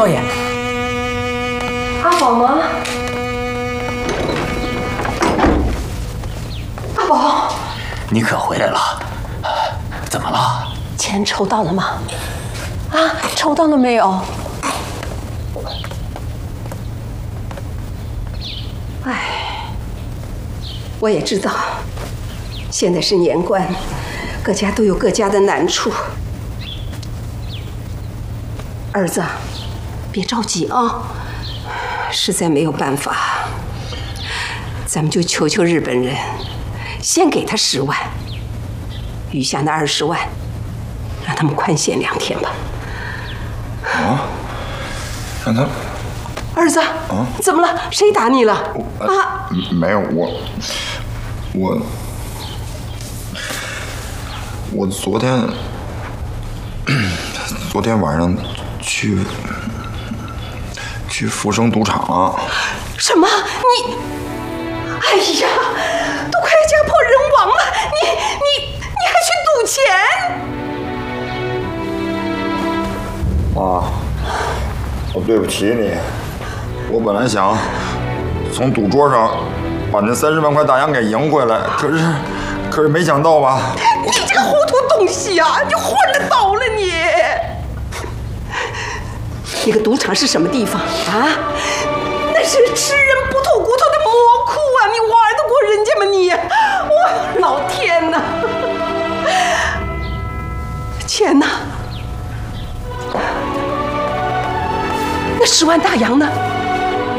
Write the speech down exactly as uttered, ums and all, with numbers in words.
少爷， 阿宝吗？阿宝， 你可回来了？怎么了？ 钱抽到了吗？啊，抽到了没有？哎，我也知道，现在是年关，各家都有各家的难处。儿子，别着急啊，实在没有办法，咱们就求求日本人，先给他十万，余下那二十万，让他们宽限两天吧。 啊？让他。 儿子， 啊， 怎么了？谁打你了？ 啊，没有，我，我，我昨天，昨天晚上去去福生赌场了。 什么？你？哎呀，都快家破人亡了，你你你还去赌钱？ 妈，我对不起你。我本来想从赌桌上把那三十万块大洋给赢回来，可是，可是没想到吧？ 你这个糊涂东西啊！你昏了倒了你！那个赌场是什么地方啊？那是吃人不吐骨头的魔窟啊！你玩得过人家吗你？我老天哪！钱呢？那十万大洋呢？